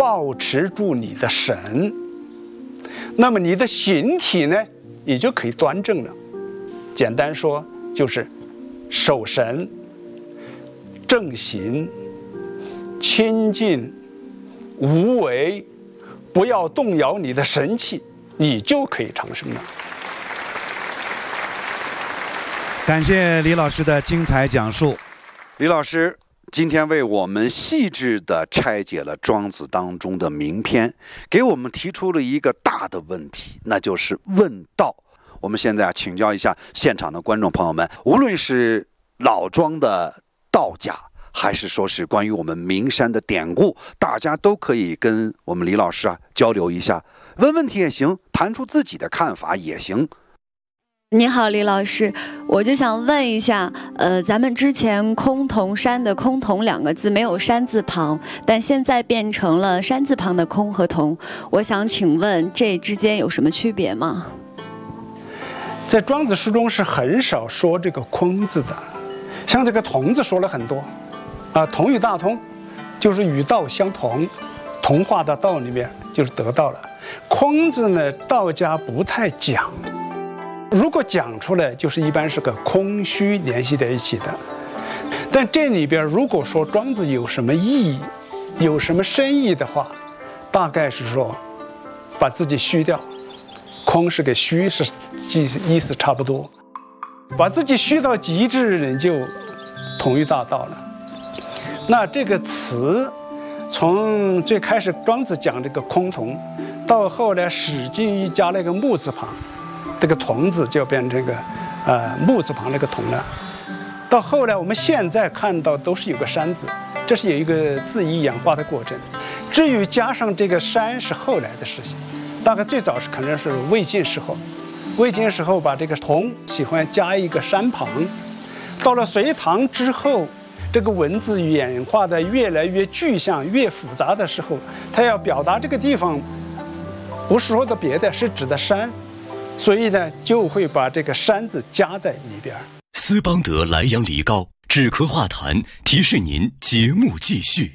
保持住你的神，那么你的形体呢也就可以端正了。简单说就是守神、正行、清净、无为，不要动摇你的神气，你就可以长生了。 感谢李老师的精彩讲述。 李老师今天为我们细致地拆解了庄子当中的名篇，给我们提出了一个大的问题，那就是问道。我们现在请教一下现场的观众朋友们，无论是老庄的道家，还是说是关于我们名山的典故，大家都可以跟我们李老师交流一下，问问题也行，谈出自己的看法也行。 你好，李老师，我就想问一下，咱们之前崆峒山的崆峒2个字没有山字旁，但现在变成了山字旁的崆和峒，我想请问这之间有什么区别吗？ 在庄子书中是很少说这个崆字的，像这个同字说了很多，同与大通，就是与道相同，同化的道里面就是得到了。崆字呢，道家不太讲。如果讲出来，就是一般是个空虚联系在一起的。但这里边如果说庄子有什么意义，有什么深意的话，大概是说把自己虚掉，空是个虚，是意思差不多。把自己虚到极致，人就同于大道了。那这个词，从最开始庄子讲这个崆峒，到后来史记一加了一个木字旁。这个峒字就变成这个木字旁那个峒了，到后来我们现在看到都是有个山字，这是有一个字义演化的过程。至于加上这个山是后来的事情，大概最早是可能是魏晋时候，魏晋时候把这个峒喜欢加一个山旁，到了隋唐之后，这个文字演化的越来越具象、越复杂的时候，它要表达这个地方，不是说的别的，是指的山。所以呢，就会把这个山字加在里边。 斯邦德莱阳梨膏止咳化痰，提示您节目继续。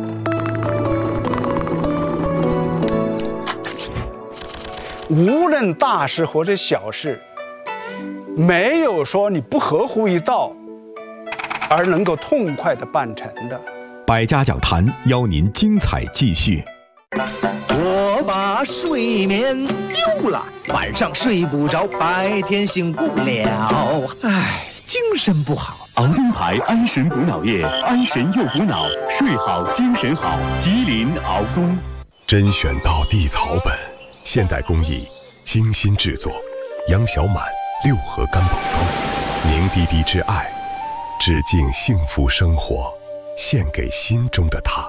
无论大事或者小事，没有说你不合乎一道而能够痛快的办成的。 百家讲坛邀您精彩继续。 我把睡眠丢了，晚上睡不着，白天醒不了，唉，精神不好。 熬灯牌安神补脑液，安神又补脑，睡好精神好。吉林熬东， 甄选到地草本，现代工艺，精心制作，杨小满6合干宝汤，凝滴滴之爱，致敬幸福生活，献给心中的他。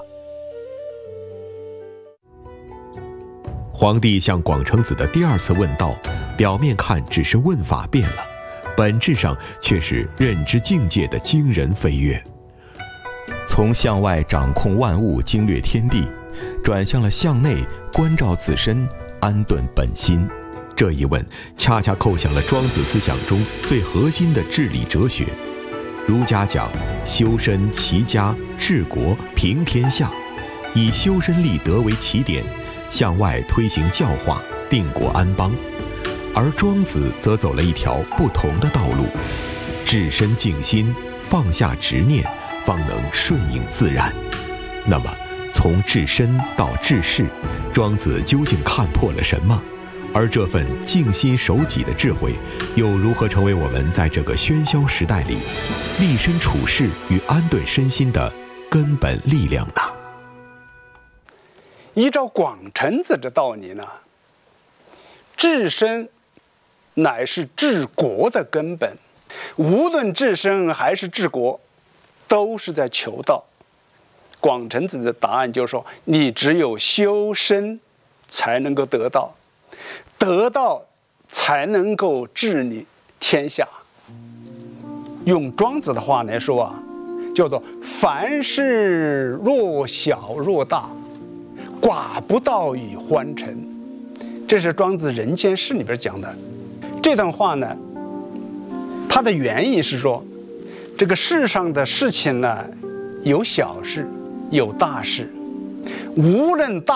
皇帝向广成子的第2次问道，表面看只是问法变了，本质上却是认知境界的惊人飞跃。从向外掌控万物、经略天地，转向了向内关照自身、安顿本心。这一问恰恰扣响了庄子思想中最核心的治理哲学。儒家讲修身齐家治国平天下，以修身立德为起点，向外推行教化，定国安邦。而庄子则走了一条不同的道路，治身静心，放下执念，方能顺应自然。那么从治身到治世，庄子究竟看破了什么？而这份静心守己的智慧，又如何成为我们在这个喧嚣时代里立身处世与安顿身心的根本力量呢？ 依照广成子的道理呢，治身乃是治国的根本，无论治身还是治国，都是在求道。广成子的答案就是说，你只有修身才能够得道，得道才能够治理天下。用庄子的话来说啊，叫做凡事若小若大，寡不道以欢成。这是庄子《人间世》里边讲的。这段话呢，它的原意是说，这个世上的事情呢，有小事有大事，无论大